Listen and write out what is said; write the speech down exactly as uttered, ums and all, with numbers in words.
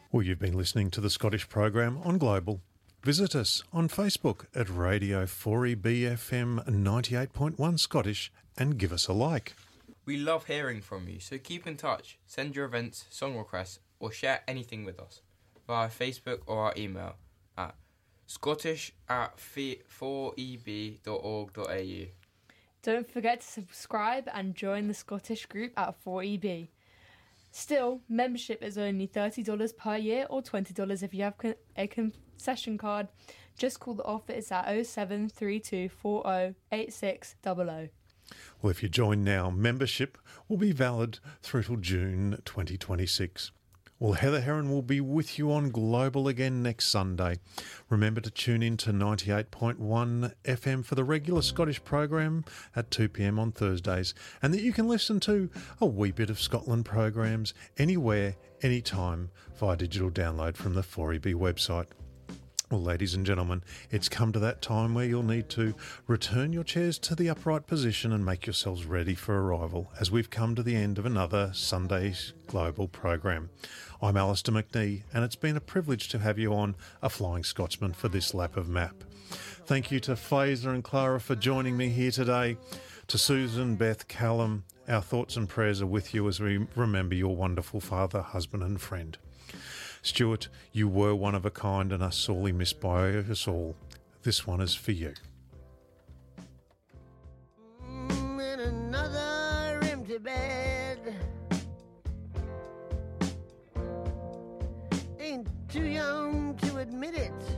Well, you've been listening to the Scottish program on Global. Visit us on Facebook at Radio four E B F M ninety-eight point one Scottish and give us a like. We love hearing from you, so keep in touch. Send your events, song requests, or share anything with us via Facebook or our email at scottish at four e b dot org dot a u. Don't forget to subscribe and join the Scottish group at four E B. Still, membership is only thirty dollars per year or twenty dollars if you have con- a concession card. Just call the office at oh seven three two four oh eight six zero zero. Well, if you join now, membership will be valid through till June twenty twenty-six. Well, Heather Heron will be with you on Global again next Sunday. Remember to tune in to ninety-eight point one F M for the regular Scottish program at two p m on Thursdays, and that you can listen to a wee bit of Scotland programs anywhere, anytime via digital download from the four E B website. Well, ladies and gentlemen, it's come to that time where you'll need to return your chairs to the upright position and make yourselves ready for arrival, as we've come to the end of another Sunday's Global program. I'm Alistair McNee, and it's been a privilege to have you on A Flying Scotsman for this lap of map. Thank you to Fraser and Clara for joining me here today. To Susan, Beth, Callum, our thoughts and prayers are with you as we remember your wonderful father, husband and friend. Stuart, you were one of a kind and are sorely missed by us all. This one is for you. Mm, in another empty bed. Ain't too young to admit it.